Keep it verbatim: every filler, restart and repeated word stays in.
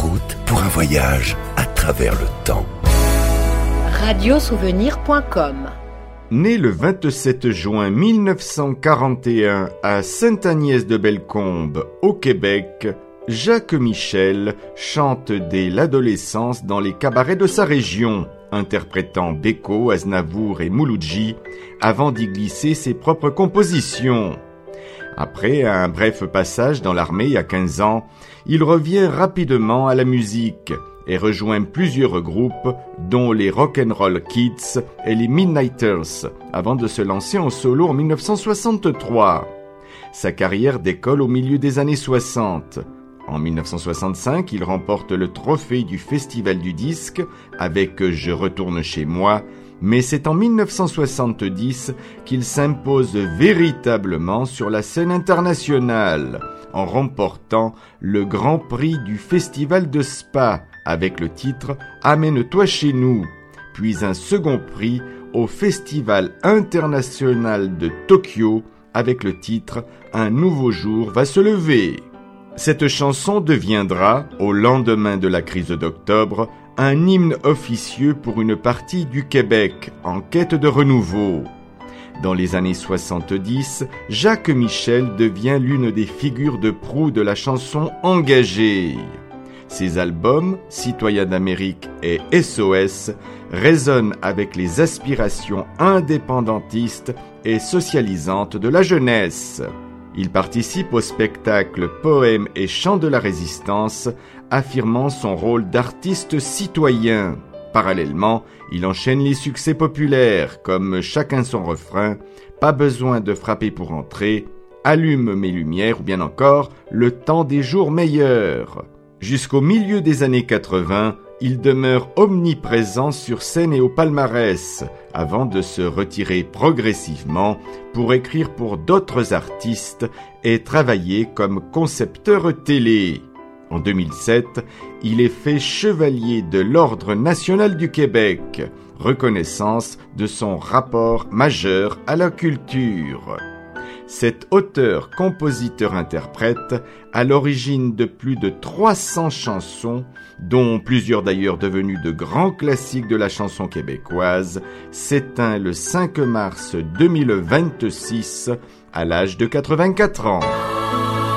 route pour un voyage à travers le temps. radiosouvenir point com. Né le vingt-sept juin mille neuf cent quarante et un à Sainte-Agnès-de-Bellecombe, au Québec, Jacques Michel chante dès l'adolescence dans les cabarets de sa région, interprétant Beko, Aznavour et Mouloudji, avant d'y glisser ses propres compositions. Après un bref passage dans l'armée à quinze ans, il revient rapidement à la musique et rejoint plusieurs groupes, dont les Rock'n'Roll Kids et les Midnighters, avant de se lancer en solo en mille neuf cent soixante-trois. Sa carrière décolle au milieu des années soixante. En mille neuf cent soixante-cinq, il remporte le trophée du Festival du disque avec « Je retourne chez moi », mais c'est en mille neuf cent soixante-dix qu'il s'impose véritablement sur la scène internationale, en remportant le Grand Prix du Festival de Spa avec le titre « Amène-toi chez nous », puis un second prix au Festival international de Tokyo avec le titre « Un nouveau jour va se lever ». Cette chanson deviendra, au lendemain de la crise d'octobre, un hymne officieux pour une partie du Québec en quête de renouveau. Dans les années soixante-dix, Jacques Michel devient l'une des figures de proue de la chanson engagée. Ses albums, Citoyens d'Amérique et S O S, résonnent avec les aspirations indépendantistes et socialisantes de la jeunesse. Il participe au spectacle Poèmes et Chants de la Résistance, affirmant son rôle d'artiste citoyen. Parallèlement, il enchaîne les succès populaires comme Chacun son refrain, Pas besoin de frapper pour entrer, Allume mes lumières ou bien encore Le temps des jours meilleurs. Jusqu'au milieu des années quatre-vingts, il demeure omniprésent sur scène et au palmarès, avant de se retirer progressivement pour écrire pour d'autres artistes et travailler comme concepteur télé. En deux mille sept, il est fait chevalier de l'Ordre national du Québec, reconnaissance de son rapport majeur à la culture. Cet auteur, compositeur, interprète, à l'origine de plus de trois cents chansons, dont plusieurs d'ailleurs devenues de grands classiques de la chanson québécoise, s'éteint le cinq mars deux mille vingt-six à l'âge de quatre-vingt-quatre ans.